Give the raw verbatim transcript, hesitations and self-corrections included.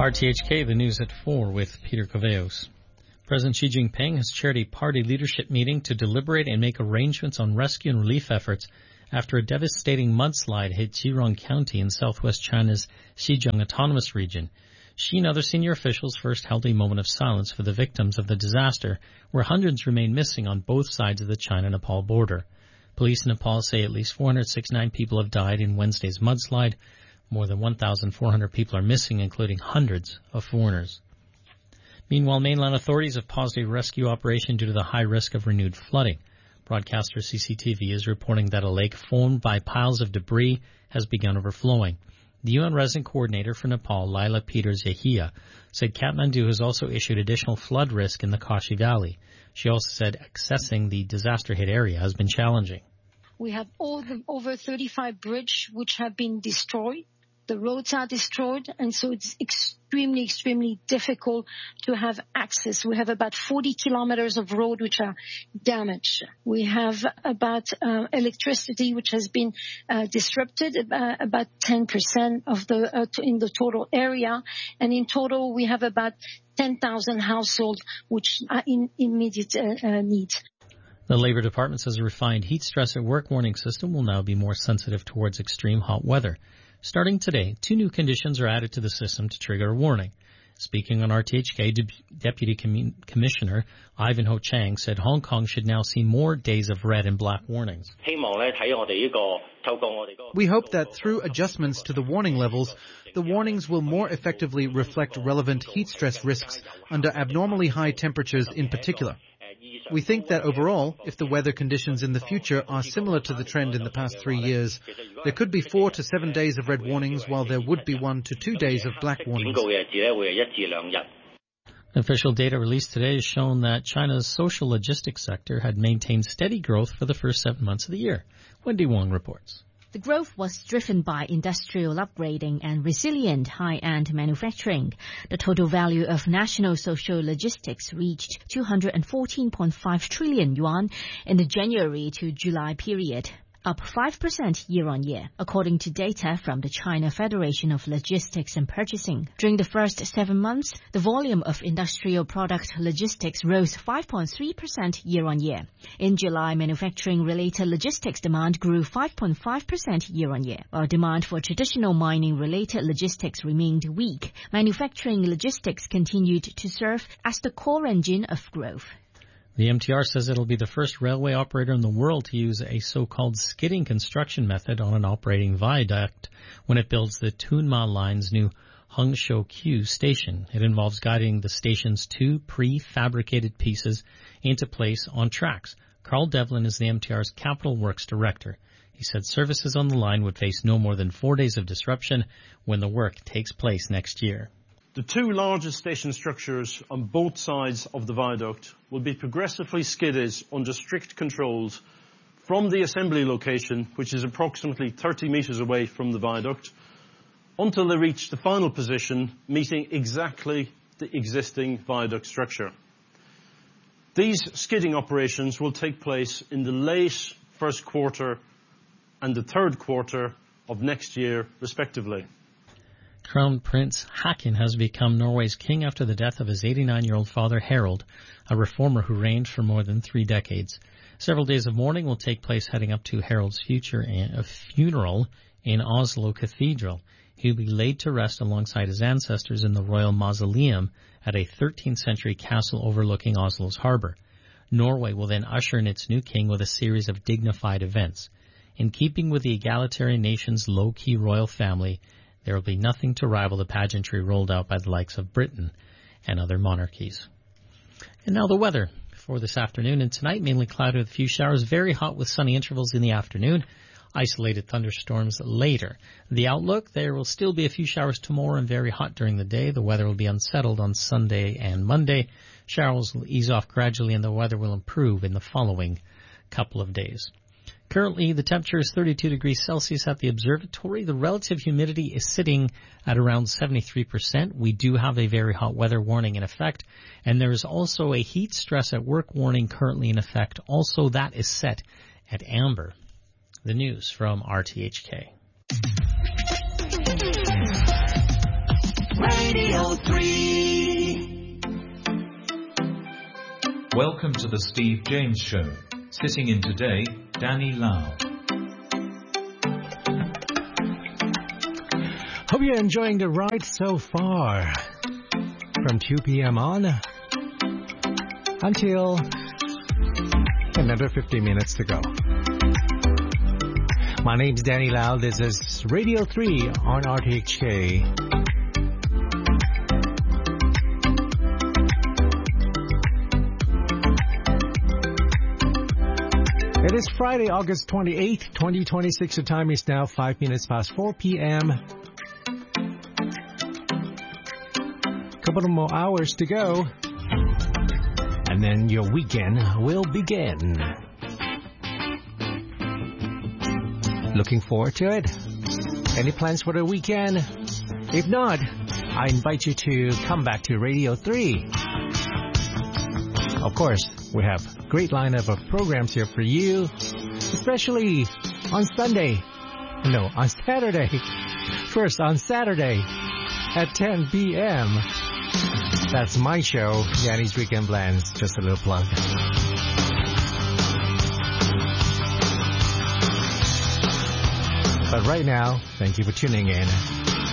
R T H K, the news at four with Peter Coveos. President Xi Jinping has chaired a party leadership meeting to deliberate and make arrangements on rescue and relief efforts after a devastating mudslide hit Zhejiang County in southwest China's Xinjiang Autonomous Region. Xi and other senior officials first held a moment of silence for the victims of the disaster, where hundreds remain missing on both sides of the China-Nepal border. Police in Nepal say at least four hundred sixty-nine people have died in Wednesday's mudslide. More than one thousand four hundred people are missing, including hundreds of foreigners. Meanwhile, mainland authorities have paused a rescue operation due to the high risk of renewed flooding. Broadcaster C C T V is reporting that a lake formed by piles of debris has begun overflowing. The U N resident coordinator for Nepal, Laila Peters-Yahia, said Kathmandu has also issued additional flood risk in the Kashi Valley. She also said accessing the disaster-hit area has been challenging. We have all the, over thirty-five bridges which have been destroyed. The roads are destroyed, and so it's extremely, extremely difficult to have access. We have about forty kilometers of road which are damaged. We have about uh, electricity which has been uh, disrupted, uh, about ten percent of the uh, in the total area, and in total we have about ten thousand households which are in immediate uh, uh, need. The Labor Department says a refined heat stress at work warning system will now be more sensitive towards extreme hot weather. Starting today, two new conditions are added to the system to trigger a warning. Speaking on R T H K, De- Deputy Com- Commissioner Ivanhoe Chang said Hong Kong should now see more days of red and black warnings. We hope that through adjustments to the warning levels, the warnings will more effectively reflect relevant heat stress risks under abnormally high temperatures in particular. We think that overall, if the weather conditions in the future are similar to the trend in the past three years, there could be four to seven days of red warnings, while there would be one to two days of black warnings. Official data released today has shown that China's social logistics sector had maintained steady growth for the first seven months of the year. Wendy Wong reports. The growth was driven by industrial upgrading and resilient high-end manufacturing. The total value of national social logistics reached two hundred fourteen point five trillion yuan in the January to July period, up five percent year-on-year, according to data from the China Federation of Logistics and Purchasing. During the first seven months, the volume of industrial product logistics rose five point three percent year-on-year. In July, manufacturing-related logistics demand grew five point five percent year-on-year, while demand for traditional mining-related logistics remained weak. Manufacturing logistics continued to serve as the core engine of growth. The M T R says it'll be the first railway operator in the world to use a so-called skidding construction method on an operating viaduct when it builds the Tunma Line's new Hangzhou-Q station. It involves guiding the station's two pre-fabricated pieces into place on tracks. Carl Devlin is the M T R's Capital Works Director. He said services on the line would face no more than four days of disruption when the work takes place next year. The two largest station structures on both sides of the viaduct will be progressively skidded under strict controls from the assembly location, which is approximately thirty metres away from the viaduct, until they reach the final position, meeting exactly the existing viaduct structure. These skidding operations will take place in the late first quarter and the third quarter of next year, respectively. Crown Prince Haakon has become Norway's king after the death of his eighty-nine-year-old father, Harald, a reformer who reigned for more than three decades. Several days of mourning will take place heading up to Harald's future in a funeral in Oslo Cathedral. He'll be laid to rest alongside his ancestors in the royal mausoleum at a thirteenth century castle overlooking Oslo's harbour. Norway will then usher in its new king with a series of dignified events. In keeping with the egalitarian nation's low-key royal family, there will be nothing to rival the pageantry rolled out by the likes of Britain and other monarchies. And now the weather for this afternoon and tonight. Mainly cloudy with a few showers, very hot with sunny intervals in the afternoon. Isolated thunderstorms later. The outlook, there will still be a few showers tomorrow and very hot during the day. The weather will be unsettled on Sunday and Monday. Showers will ease off gradually and the weather will improve in the following couple of days. Currently, the temperature is thirty-two degrees Celsius at the observatory. The relative humidity is sitting at around seventy-three percent. We do have a very hot weather warning in effect, and there is also a heat stress at work warning currently in effect. Also, that is set at amber. The news from R T H K. Radio Welcome to the Steve James Show. Sitting in today, Danny Lau. Hope you're enjoying the ride so far. From two p.m. on until another fifty minutes to go. My name's Danny Lau. This is Radio three on R T H K. It is Friday, August twenty-eighth, twenty twenty-six. The time is now five minutes past four p.m. Couple of more hours to go. And then your weekend will begin. Looking forward to it? Any plans for the weekend? If not, I invite you to come back to Radio three. Of course, we have a great lineup of programs here for you, especially on Sunday. No, on Saturday. First, on Saturday at ten p.m. That's my show, Danny's Weekend Plans. Just a little plug. But right now, thank you for tuning in.